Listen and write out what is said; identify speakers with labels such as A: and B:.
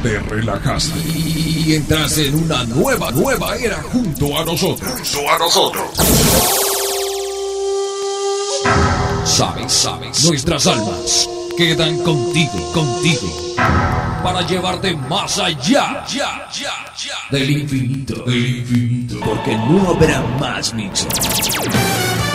A: te relajaste y entraste en una nueva era junto a nosotros. Sabes, nuestras almas quedan contigo, para llevarte más allá del infinito, porque no habrá más mixos.